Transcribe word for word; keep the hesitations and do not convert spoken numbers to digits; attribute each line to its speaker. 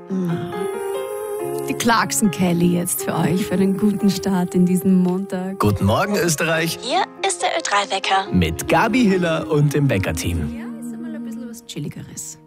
Speaker 1: Die Clarkson Kelly jetzt für euch, für einen guten Start in diesen Montag.
Speaker 2: Guten Morgen, Österreich.
Speaker 3: Hier ist der Ö drei Wecker.
Speaker 2: Mit Gabi Hiller und dem Wecker-Team.
Speaker 1: Ja, ist einmal ein bisschen was Chilligeres.